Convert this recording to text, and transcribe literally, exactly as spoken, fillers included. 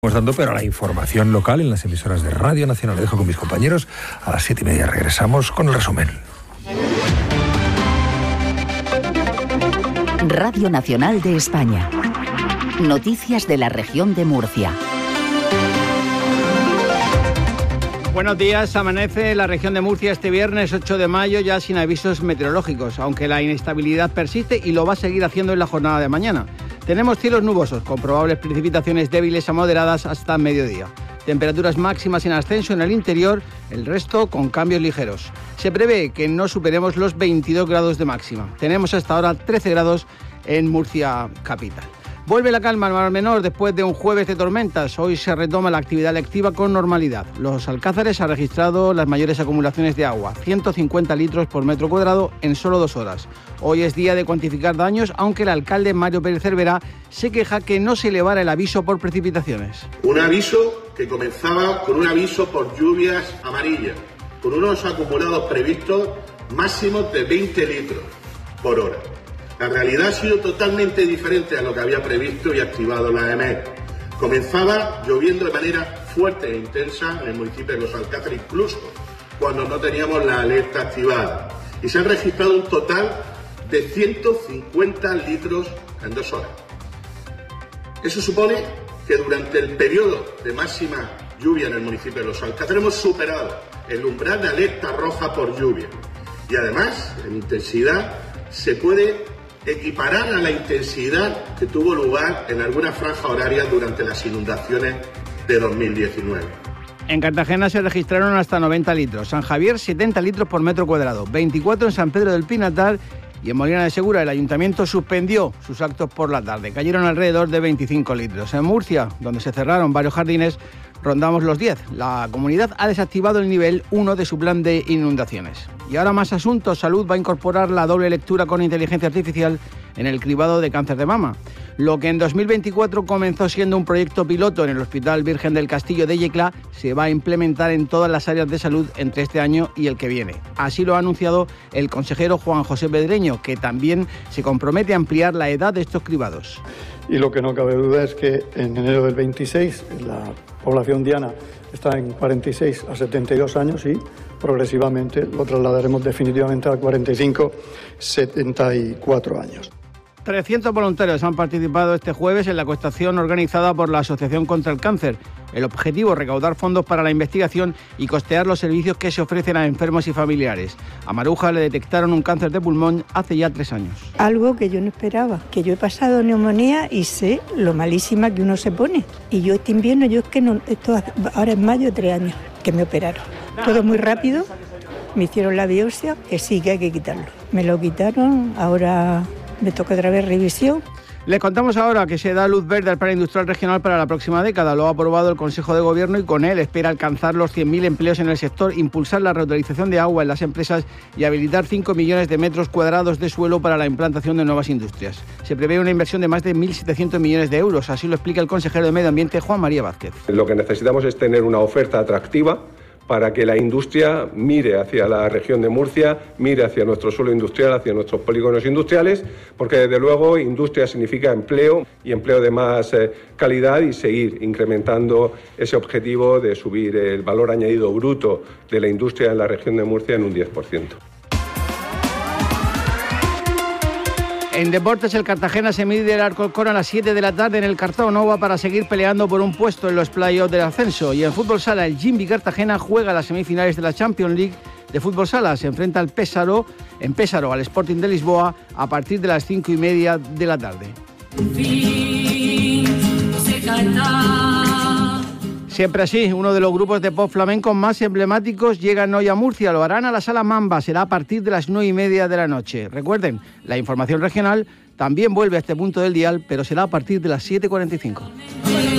Estamos dando, pero a la información local en las emisoras de Radio Nacional. Le dejo con mis compañeros. A las siete y media regresamos con el resumen. Radio Nacional de España. Noticias de la región de Murcia. Buenos días. Amanece la región de Murcia este viernes ocho de mayo ya sin avisos meteorológicos, aunque la inestabilidad persiste y lo va a seguir haciendo en la jornada de mañana. Tenemos cielos nubosos con probables precipitaciones débiles a moderadas hasta mediodía. Temperaturas máximas en ascenso en el interior, el resto con cambios ligeros. Se prevé que no superemos los veintidós grados de máxima. Tenemos hasta ahora trece grados en Murcia capital. Vuelve la calma al Mar Menor después de un jueves de tormentas. Hoy se retoma la actividad lectiva con normalidad. Los Alcázares han registrado las mayores acumulaciones de agua, ciento cincuenta litros por metro cuadrado en solo dos horas. Hoy es día de cuantificar daños, aunque el alcalde Mario Pérez Cervera se queja que no se elevara el aviso por precipitaciones. Un aviso que comenzaba con un aviso por lluvias amarillas, con unos acumulados previstos máximos de veinte litros por hora. La realidad ha sido totalmente diferente a lo que había previsto y activado la E M E. Comenzaba lloviendo de manera fuerte e intensa en el municipio de Los Alcázares, incluso cuando no teníamos la alerta activada. Y se han registrado un total de ciento cincuenta litros en dos horas. Eso supone que durante el periodo de máxima lluvia en el municipio de Los Alcázares hemos superado el umbral de alerta roja por lluvia. Y además, en intensidad, se puede equiparar a la intensidad que tuvo lugar en alguna franja horaria durante las inundaciones de dos mil diecinueve. En Cartagena se registraron hasta noventa litros, San Javier setenta litros por metro cuadrado, veinticuatro en San Pedro del Pinatar, y en Molina de Segura el ayuntamiento suspendió sus actos por la tarde. Cayeron alrededor de veinticinco litros. En Murcia, donde se cerraron varios jardines, rondamos los diez. La comunidad ha desactivado el nivel uno de su plan de inundaciones. Y ahora más asuntos. Salud va a incorporar la doble lectura con inteligencia artificial en el cribado de cáncer de mama. Lo que en dos mil veinticuatro comenzó siendo un proyecto piloto en el Hospital Virgen del Castillo de Yecla se va a implementar en todas las áreas de salud entre este año y el que viene. Así lo ha anunciado el consejero Juan José Pedreño, que también se compromete a ampliar la edad de estos cribados. Y lo que no cabe duda es que en enero del veintiséis la población diana está en cuarenta y seis a setenta y dos años y progresivamente lo trasladaremos definitivamente a cuarenta y cinco a setenta y cuatro años. trescientos voluntarios han participado este jueves en la acuestación organizada por la Asociación contra el Cáncer. El objetivo es recaudar fondos para la investigación y costear los servicios que se ofrecen a enfermos y familiares. A Maruja le detectaron un cáncer de pulmón hace ya tres años. Algo que yo no esperaba, que yo he pasado neumonía y sé lo malísima que uno se pone. Y yo este invierno, yo es que no, esto ahora es mayo, tres años que me operaron. Todo muy rápido, me hicieron la biopsia, que sí que hay que quitarlo. Me lo quitaron, ahora me toca otra vez revisión. Les contamos ahora que se da luz verde al Plan Industrial Regional para la próxima década. Lo ha aprobado el Consejo de Gobierno y con él espera alcanzar los cien mil empleos en el sector, impulsar la reutilización de agua en las empresas y habilitar cinco millones de metros cuadrados de suelo para la implantación de nuevas industrias. Se prevé una inversión de más de mil setecientos millones de euros, así lo explica el consejero de Medio Ambiente, Juan María Vázquez. Lo que necesitamos es tener una oferta atractiva para que la industria mire hacia la región de Murcia, mire hacia nuestro suelo industrial, hacia nuestros polígonos industriales, porque desde luego industria significa empleo y empleo de más eh, calidad y seguir incrementando ese objetivo de subir el valor añadido bruto de la industria en la región de Murcia en un diez por ciento. En deportes, el Cartagena se mide el Alcorcón a las siete de la tarde en el Cartón Nova para seguir peleando por un puesto en los playoffs del ascenso. Y en fútbol sala, el Jimby Cartagena juega las semifinales de la Champions League de fútbol sala. Se enfrenta al Pésaro, en Pésaro al Sporting de Lisboa a partir de las cinco y media de la tarde. Siempre así, uno de los grupos de pop flamenco más emblemáticos llegan hoy a Murcia. Lo harán a la Sala Mamba, será a partir de las nueve y media de la noche. Recuerden, la información regional también vuelve a este punto del dial, pero será a partir de las siete y cuarenta y cinco.